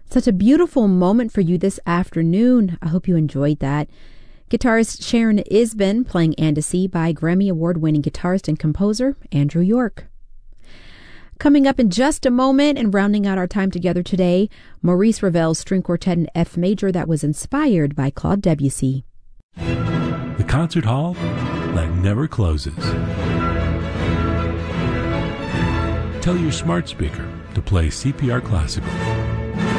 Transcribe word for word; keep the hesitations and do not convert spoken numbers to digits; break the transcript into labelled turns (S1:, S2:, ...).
S1: Such a beautiful moment for you this afternoon. I hope you enjoyed that. Guitarist Sharon Isbin playing Andecy by Grammy Award-winning guitarist and composer Andrew York. Coming up in just a moment and rounding out our time together today, Maurice Ravel's string quartet in F major that was inspired by Claude Debussy.
S2: The concert hall that never closes. Tell your smart speaker to play C P R Classical.